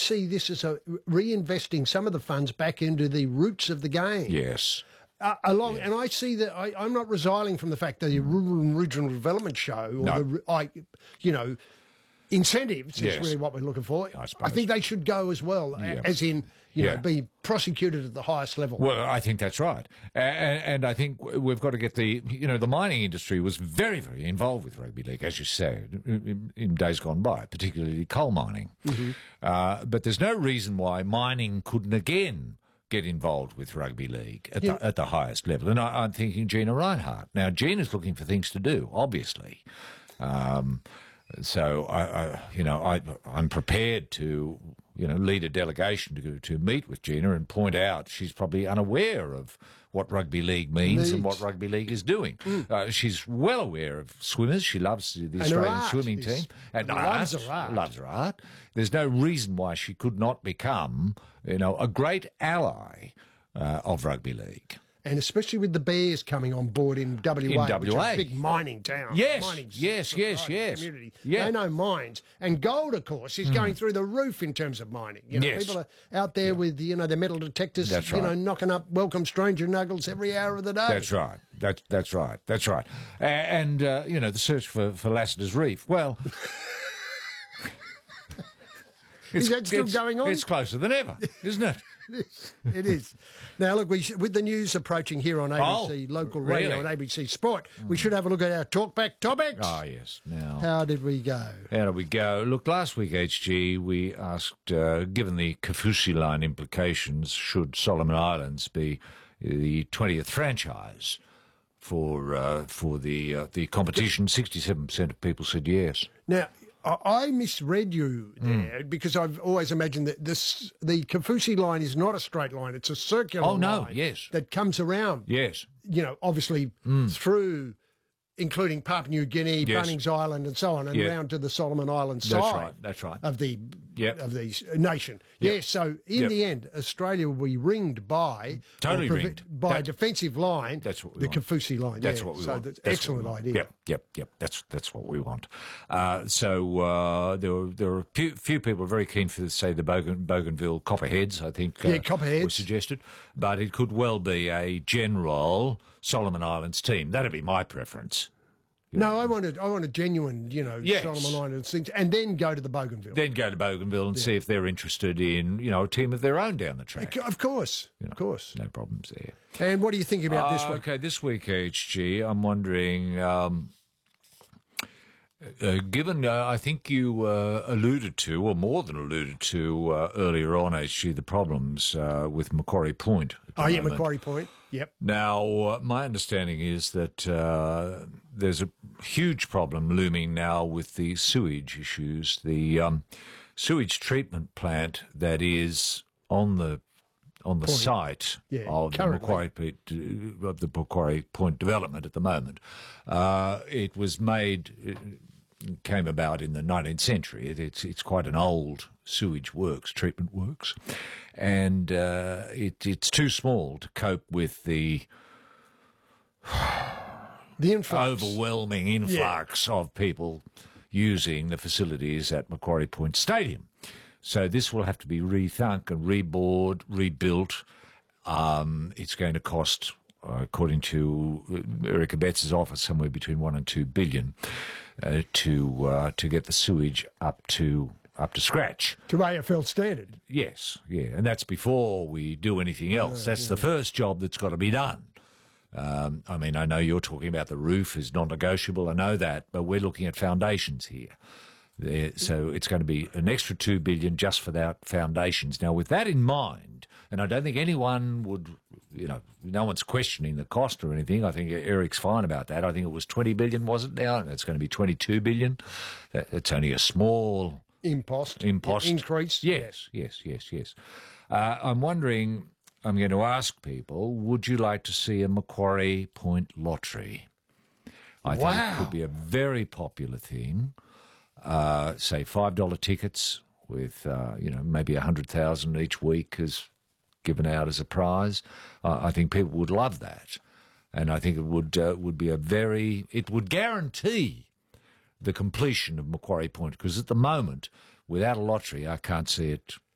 see this as a reinvesting some of the funds back into the roots of the game. Yes. And I see that I'm not resiling from the fact that the Rural and Regional Development Show, or incentives is really what we're looking for. I think they should go as well, as in, be prosecuted at the highest level. Well, I think that's right. And I think we've got to get the mining industry was very, very involved with rugby league, as you said, in days gone by, particularly coal mining. Mm-hmm. But there's no reason why mining couldn't again get involved with rugby league at the highest level. And I'm thinking Gina Reinhardt. Now, Gina's looking for things to do, obviously. So I'm prepared to lead a delegation to meet with Gina and point out she's probably unaware of what rugby league means and what rugby league is doing. She's well aware of swimmers. She loves the Australian swimming team and loves her art. There's no reason why she could not become a great ally of rugby league. And especially with the Bears coming on board in WA, which is a big mining town. Yes. Community. They know mines. And gold, of course, is going through the roof in terms of mining. People are out there with, their metal detectors, knocking up welcome stranger nuggets every hour of the day. That's right. That's right. And, the search for Lassiter's Reef, well... Is that still going on? It's closer than ever, isn't it? It is. Now, look, with the news approaching here on ABC Local Radio and ABC Sport, we should have a look at our talkback topics. Oh, yes. Now, how did we go? Look, last week, HG, we asked, given the Kaufusi line implications, should Solomon Islands be the 20th franchise for the competition? 67% of people said yes. Now, I misread you there because I've always imagined that the Kaufusi line is not a straight line; it's a circular line that comes around. Yes, obviously through, including Papua New Guinea, Bunnings Island, and so on, and round to the Solomon Islands side. That's right. Of the nation. Yes. So in the end, Australia will be ringed by a defensive line. That's what we the want. Kaufusi line. That's what we want. That's excellent idea. Yep. That's what we want. So there were a few people very keen for, say, the Bougainville Copperheads. I think Copperheads was suggested, but it could well be a general Solomon Islands team. That'd be my preference. No, I want a genuine, Solomon Islands things, and then go to the Bougainville. Then go to Bougainville and see if they're interested in, a team of their own down the track. Of course, of course. No problems there. And what are you thinking about this week? Okay, this week, HG, I'm wondering, given, I think you alluded to, or more than alluded to, earlier on, HG, the problems with Macquarie Point. Macquarie Point. Yep. Now, my understanding is that there's a huge problem looming now with the sewage issues. The sewage treatment plant that is on the site of the Macquarie Point development at the moment. It was came about in the 19th century. It's quite an old sewage treatment works, and it's too small to cope with the overwhelming influx of people using the facilities at Macquarie Point Stadium. So this will have to be rethunk and rebuilt. It's going to cost, according to Erica Betts' office, somewhere between $1 and $2 billion to get the sewage up to scratch. To AFL standard. Yes, and that's before we do anything else. That's the first job that's got to be done. I know you're talking about the roof is non-negotiable. I know that, but we're looking at foundations here. So it's going to be an extra $2 billion just for that foundations. Now, with that in mind, and I don't think anyone would, no one's questioning the cost or anything. I think Eric's fine about that. I think it was $20 billion, was it now? And it's going to be $22 billion. It's only a small impost increase. Yes. I'm wondering, I'm going to ask people, would you like to see a Macquarie Point lottery? I think it could be a very popular thing. Say $5 tickets with, maybe 100,000 each week is given out as a prize. I think people would love that. And I think it would be it would guarantee the completion of Macquarie Point, because at the moment, without a lottery, I can't see it